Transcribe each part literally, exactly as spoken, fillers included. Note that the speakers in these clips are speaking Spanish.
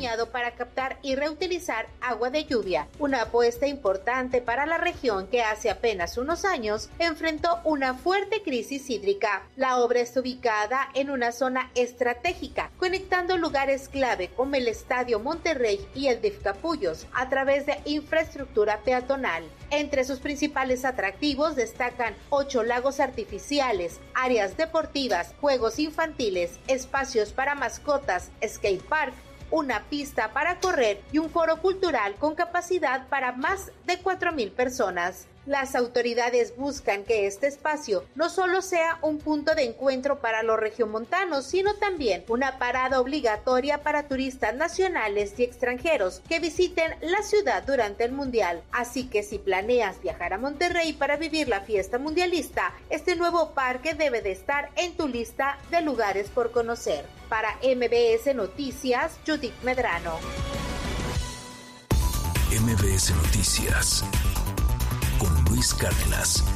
diseñado para captar y reutilizar agua de lluvia, una apuesta importante para la región que hace apenas unos años enfrentó una fuerte crisis hídrica. La obra está ubicada en una zona estratégica, conectando lugares clave como el Estadio Monterrey y el D I F Capullos a través de infraestructura peatonal. Entre sus principales atractivos destacan ocho lagos artificiales, áreas deportivas, juegos infantiles, espacios para mascotas, skate park, una pista para correr y un foro cultural con capacidad para más de cuatro mil personas. Las autoridades buscan que este espacio no solo sea un punto de encuentro para los regiomontanos, sino también una parada obligatoria para turistas nacionales y extranjeros que visiten la ciudad durante el Mundial. Así que si planeas viajar a Monterrey para vivir la fiesta mundialista, este nuevo parque debe de estar en tu lista de lugares por conocer. Para M B S Noticias, Judith Medrano. M B S Noticias con Luis Cárdenas.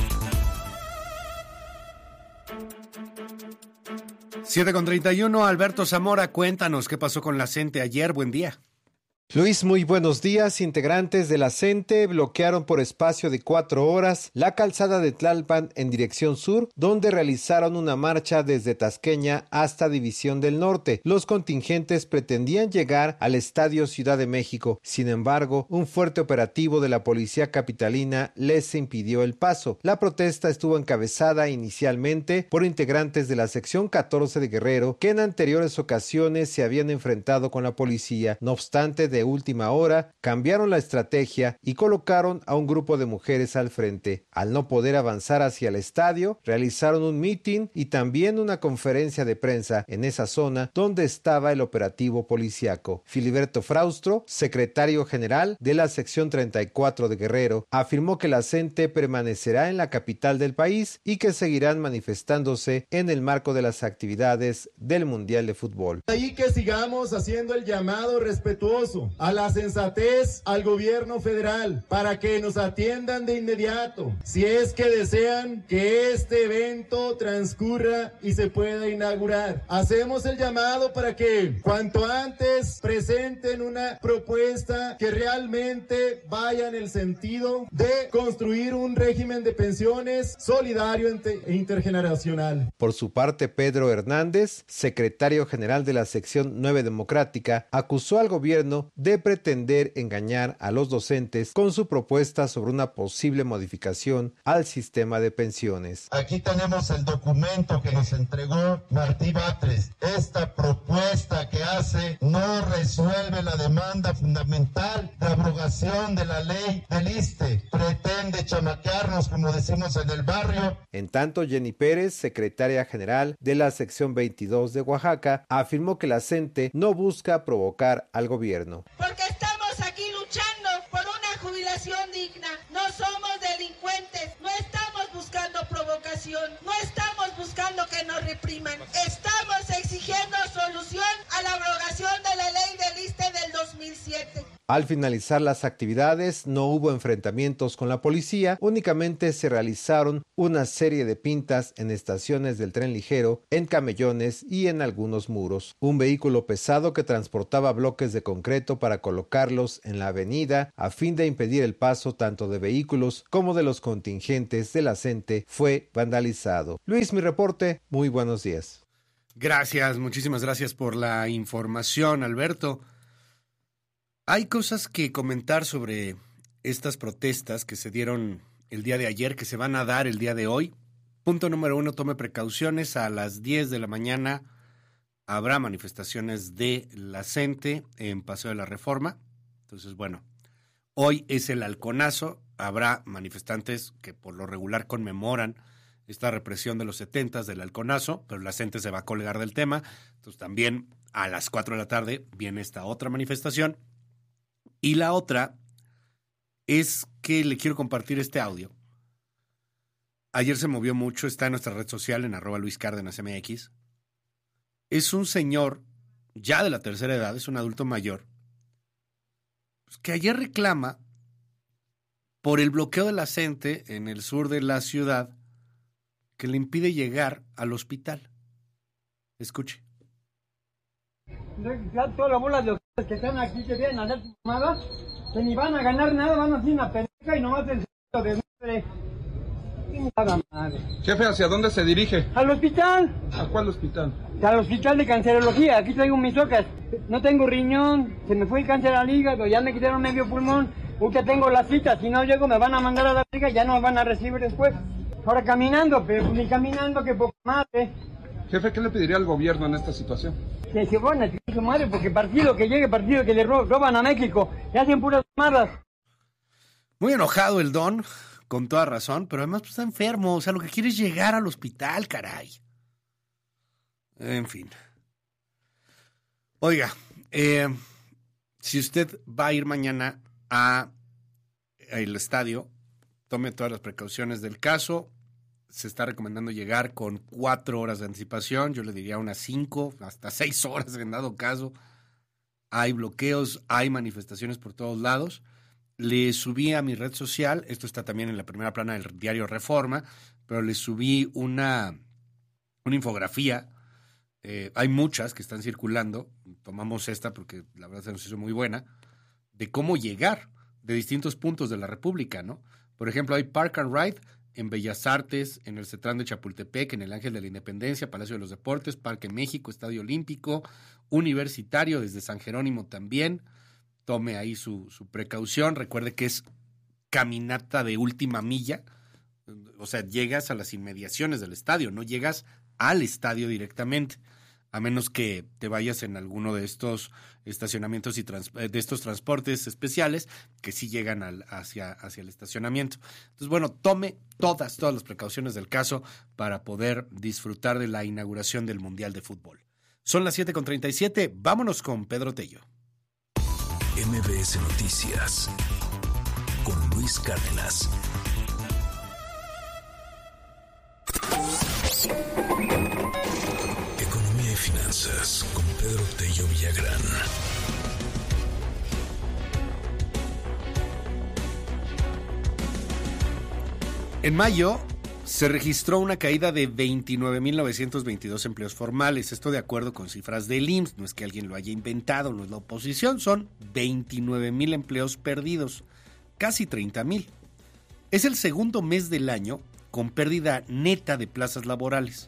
siete con treinta y uno, Alberto Zamora, cuéntanos qué pasó con la CENTE ayer. Buen día. Luis, muy buenos días. Integrantes de la CENTE bloquearon por espacio de cuatro horas la calzada de Tlalpan en dirección sur, donde realizaron una marcha desde Tasqueña hasta División del Norte. Los contingentes pretendían llegar al Estadio Ciudad de México. Sin embargo, un fuerte operativo de la policía capitalina les impidió el paso. La protesta estuvo encabezada inicialmente por integrantes de la sección catorce de Guerrero, que en anteriores ocasiones se habían enfrentado con la policía. No obstante, de última hora, cambiaron la estrategia y colocaron a un grupo de mujeres al frente. Al no poder avanzar hacia el estadio, realizaron un mitin y también una conferencia de prensa en esa zona donde estaba el operativo policiaco. Filiberto Fraustro, secretario general de la sección treinta y cuatro de Guerrero, afirmó que la CENTE permanecerá en la capital del país y que seguirán manifestándose en el marco de las actividades del Mundial de Fútbol. Ahí que sigamos haciendo el llamado respetuoso a la sensatez al gobierno federal para que nos atiendan de inmediato si es que desean que este evento transcurra y se pueda inaugurar. Hacemos el llamado para que cuanto antes presenten una propuesta que realmente vaya en el sentido de construir un régimen de pensiones solidario e intergeneracional. Por su parte, Pedro Hernández, secretario general de la sección nueve democrática, acusó al gobierno de pretender engañar a los docentes con su propuesta sobre una posible modificación al sistema de pensiones. Aquí tenemos el documento que nos entregó Martí Batres. Esta propuesta que hace no resuelve la demanda fundamental de abrogación de la ley del ISSSTE. Pretende chamaquearnos, como decimos en el barrio. En tanto, Jenny Pérez, secretaria general de la sección veintidós de Oaxaca, afirmó que la CENTE no busca provocar al gobierno. Porque estamos aquí luchando por una jubilación digna. No somos delincuentes, no estamos buscando provocación, no estamos buscando que nos repriman. Estamos exigiendo solución a la abrogación de la ley del ISSSTE del dos mil siete. Al finalizar las actividades, no hubo enfrentamientos con la policía, únicamente se realizaron una serie de pintas en estaciones del tren ligero, en camellones y en algunos muros. Un vehículo pesado que transportaba bloques de concreto para colocarlos en la avenida a fin de impedir el paso tanto de vehículos como de los contingentes de la CENTE fue vandalizado. Luis, mi reporte, muy buenos días. Gracias, muchísimas gracias por la información, Alberto. Hay cosas que comentar sobre estas protestas que se dieron el día de ayer, que se van a dar el día de hoy. Punto número uno, tome precauciones. A las diez de la mañana habrá manifestaciones de la CENTE en Paseo de la Reforma. Entonces, bueno, hoy es el halconazo. Habrá manifestantes que por lo regular conmemoran esta represión de los setentas del halconazo, pero la CENTE se va a colgar del tema. Entonces también a las cuatro de la tarde viene esta otra manifestación. Y la otra es que le quiero compartir este audio. Ayer se movió mucho, está en nuestra red social en arroba Luis Cárdenas M X. Es un señor ya de la tercera edad, es un adulto mayor, que ayer reclama por el bloqueo de la CENTE en el sur de la ciudad que le impide llegar al hospital. Escuche. Ya toda la bola de que están aquí que vienen a hacer tomadas, que ni van a ganar nada, van a hacer una pendeja y nomás el c*** de madre. Nada madre. Jefe, ¿hacia dónde se dirige? Al hospital. ¿A cuál hospital? Al hospital de cancerología, aquí traigo mis ocas. No tengo riñón, se me fue el cáncer al hígado, ya me quitaron medio pulmón. Ahorita tengo la cita, si no llego me van a mandar a la liga, ya no me van a recibir después. Ahora caminando, pero ni caminando que poca madre. Jefe, ¿qué le pediría al gobierno en esta situación? Que se van a tirar su madre, porque partido que llegue, partido que le ro- roban a México, le hacen puras malas. Muy enojado el don, con toda razón, pero además pues, está enfermo, o sea, lo que quiere es llegar al hospital, caray. En fin. Oiga, eh, si usted va a ir mañana a el estadio, tome todas las precauciones del caso. Se está recomendando llegar con cuatro horas de anticipación, yo le diría unas cinco, hasta seis horas en dado caso. Hay bloqueos, hay manifestaciones por todos lados. Le subí a mi red social, esto está también en la primera plana del diario Reforma, pero le subí una, una infografía. Eh, hay muchas que están circulando, tomamos esta porque la verdad se nos hizo muy buena, de cómo llegar de distintos puntos de la República, ¿no? Por ejemplo, hay Park and Ride en Bellas Artes, en el Cetrán de Chapultepec, en el Ángel de la Independencia, Palacio de los Deportes, Parque México, Estadio Olímpico, Universitario, desde San Jerónimo también. Tome ahí su, su precaución. Recuerde que es caminata de última milla, o sea, llegas a las inmediaciones del estadio, no llegas al estadio directamente, a menos que te vayas en alguno de estos estacionamientos y trans, de estos transportes especiales que sí llegan al, hacia, hacia el estacionamiento. Entonces, bueno, tome todas, todas las precauciones del caso para poder disfrutar de la inauguración del Mundial de Fútbol. Son las siete con treinta y siete, vámonos con Pedro Tello. M B S Noticias con Luis Cárdenas. Economía y finanzas con Pedro Tello Villagrán. En mayo se registró una caída de veintinueve mil novecientos veintidós empleos formales, esto de acuerdo con cifras del I M S S, no es que alguien lo haya inventado, no es la oposición, son veintinueve mil empleos perdidos, casi treinta mil. Es el segundo mes del año con pérdida neta de plazas laborales.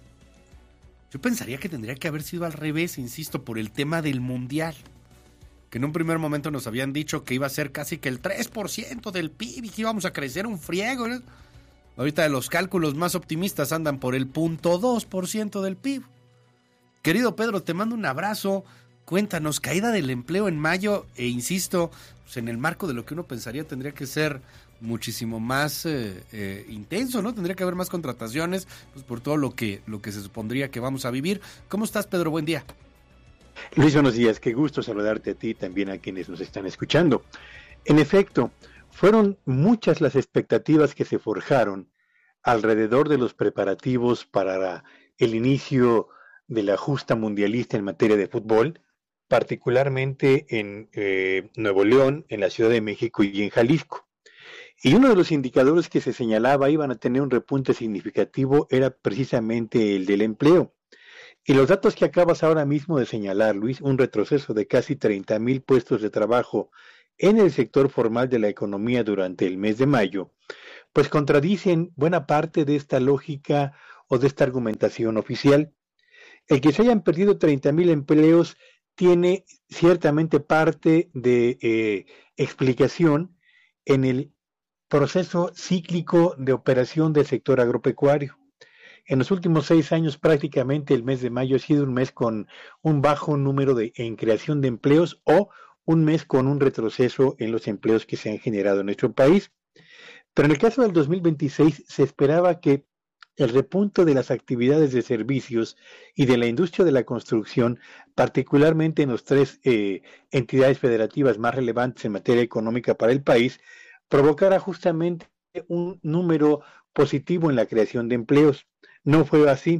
Yo pensaría que tendría que haber sido al revés, insisto, por el tema del Mundial, que en un primer momento nos habían dicho que iba a ser casi que el tres por ciento del P I B y que íbamos a crecer un friego, ¿no? Ahorita los cálculos más optimistas andan por el cero punto dos por ciento del P I B. Querido Pedro, te mando un abrazo. Cuéntanos, caída del empleo en mayo, e insisto, pues en el marco de lo que uno pensaría tendría que ser muchísimo más eh, eh, intenso, ¿no? Tendría que haber más contrataciones, pues por todo lo que, lo que se supondría que vamos a vivir. ¿Cómo estás, Pedro? Buen día. Luis, buenos días. Qué gusto saludarte a ti y también a quienes nos están escuchando. En efecto, fueron muchas las expectativas que se forjaron alrededor de los preparativos para el inicio de la justa mundialista en materia de fútbol, particularmente en eh, Nuevo León, en la Ciudad de México y en Jalisco. Y uno de los indicadores que se señalaba iban a tener un repunte significativo era precisamente el del empleo. Y los datos que acabas ahora mismo de señalar, Luis, un retroceso de casi treinta mil puestos de trabajo en el sector formal de la economía durante el mes de mayo, pues contradicen buena parte de esta lógica o de esta argumentación oficial. El que se hayan perdido treinta mil empleos tiene ciertamente parte de eh, explicación en el proceso cíclico de operación del sector agropecuario. En los últimos seis años prácticamente el mes de mayo ha sido un mes con un bajo número de, en creación de empleos o un mes con un retroceso en los empleos que se han generado en nuestro país. Pero en el caso del dos mil veintiséis se esperaba que el repunte de las actividades de servicios y de la industria de la construcción, particularmente en las tres eh, entidades federativas más relevantes en materia económica para el país, provocara justamente un número positivo en la creación de empleos. No fue así.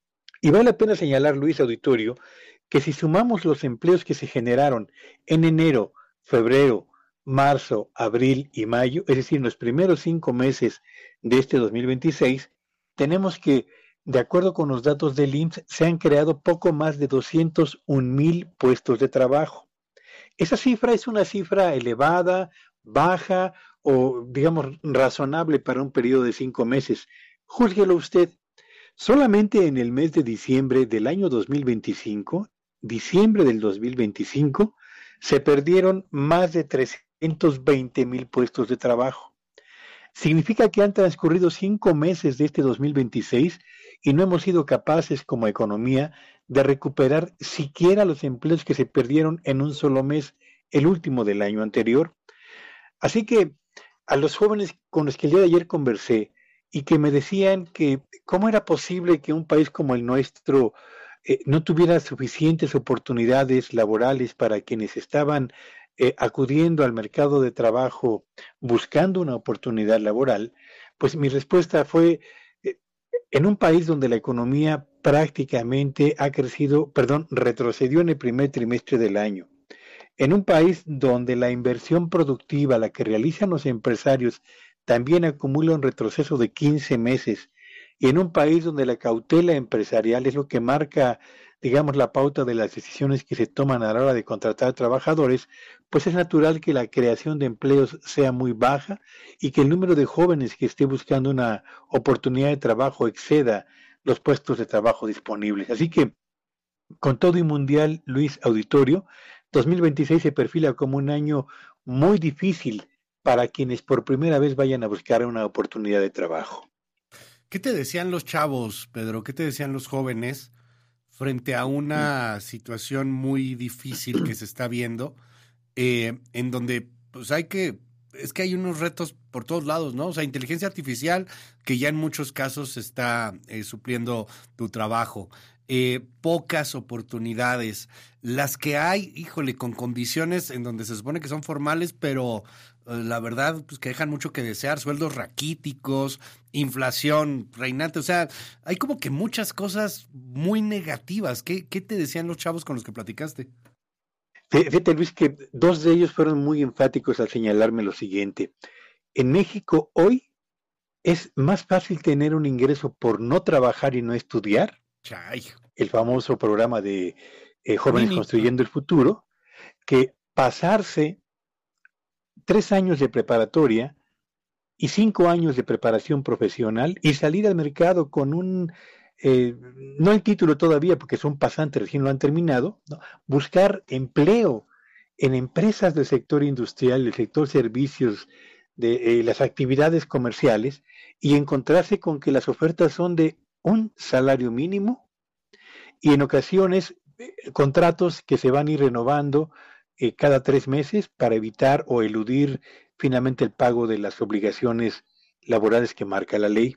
Y vale la pena señalar, Luis Auditorio, que si sumamos los empleos que se generaron en enero, febrero, marzo, abril y mayo, es decir, en los primeros cinco meses de este dos mil veintiséis, tenemos que, de acuerdo con los datos del I M S S, se han creado poco más de doscientos un mil puestos de trabajo. esa cifra es una cifra elevada, baja o, digamos, razonable para un periodo de cinco meses. Júzguelo usted. Solamente en el mes de diciembre del año dos mil veinticinco, diciembre del dos mil veinticinco, se perdieron más de trescientos veinte mil puestos de trabajo. Significa que han transcurrido cinco meses de este dos mil veintiséis y no hemos sido capaces como economía de recuperar siquiera los empleos que se perdieron en un solo mes, el último del año anterior. Así que a los jóvenes con los que el día de ayer conversé y que me decían que cómo era posible que un país como el nuestro eh, no tuviera suficientes oportunidades laborales para quienes estaban eh, acudiendo al mercado de trabajo buscando una oportunidad laboral, pues mi respuesta fue, eh, en un país donde la economía prácticamente ha crecido, perdón, retrocedió en el primer trimestre del año, en un país donde la inversión productiva, la que realizan los empresarios, también acumula un retroceso de quince meses, y en un país donde la cautela empresarial es lo que marca, digamos, la pauta de las decisiones que se toman a la hora de contratar trabajadores, pues es natural que la creación de empleos sea muy baja y que el número de jóvenes que esté buscando una oportunidad de trabajo exceda los puestos de trabajo disponibles. Así que, con todo y mundial, Luis, auditorio, dos mil veintiséis se perfila como un año muy difícil para quienes por primera vez vayan a buscar una oportunidad de trabajo. ¿Qué te decían los chavos, Pedro? ¿Qué te decían los jóvenes frente a una situación muy difícil que se está viendo, eh, en donde pues hay que, es que hay unos retos por todos lados, ¿no? O sea, inteligencia artificial que ya en muchos casos está eh, supliendo tu trabajo. Eh, pocas oportunidades, las que hay, híjole, con condiciones en donde se supone que son formales, pero eh, la verdad, pues que dejan mucho que desear, sueldos raquíticos, inflación reinante, o sea, hay como que muchas cosas muy negativas. ¿Qué, qué te decían los chavos con los que platicaste? Fíjate, Luis, que dos de ellos fueron muy enfáticos al señalarme lo siguiente. En México hoy es más fácil tener un ingreso por no trabajar y no estudiar, Chay. el famoso programa de eh, Jóvenes Mini. Construyendo el Futuro, que pasarse tres años de preparatoria y cinco años de preparación profesional y salir al mercado con un, eh, no el título todavía porque son pasantes, recién lo han terminado, ¿no? Buscar empleo en empresas del sector industrial, del sector servicios, de eh, las actividades comerciales y encontrarse con que las ofertas son de un salario mínimo y en ocasiones eh, contratos que se van a ir renovando eh, cada tres meses para evitar o eludir finalmente el pago de las obligaciones laborales que marca la ley.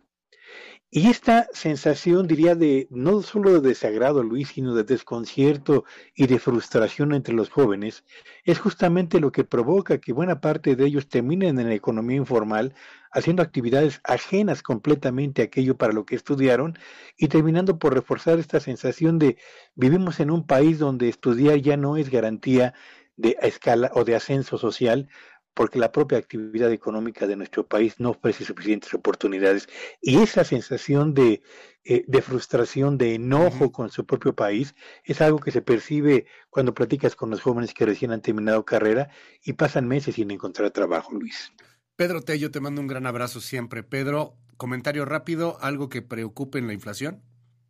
Y esta sensación, diría, de no solo de desagrado, Luis, sino de desconcierto y de frustración entre los jóvenes, es justamente lo que provoca que buena parte de ellos terminen en la economía informal, haciendo actividades ajenas completamente a aquello para lo que estudiaron, y terminando por reforzar esta sensación de vivimos en un país donde estudiar ya no es garantía de escala o de ascenso social, porque la propia actividad económica de nuestro país no ofrece suficientes oportunidades. Y esa sensación de, eh, de frustración, de enojo uh-huh. con su propio país, es algo que se percibe cuando platicas con los jóvenes que recién han terminado carrera y pasan meses sin encontrar trabajo, Luis. Pedro Tello, te mando un gran abrazo siempre. Pedro, comentario rápido, ¿algo que preocupe en la inflación?